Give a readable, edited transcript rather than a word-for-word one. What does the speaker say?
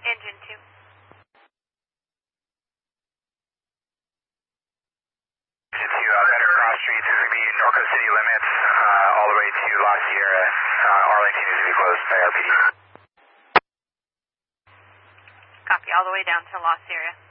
Engine 2. Better cross streets, this would be Norco City limits, all the way to La Sierra. Arlington is to be closed by RPD. Copy, all the way down to La Sierra.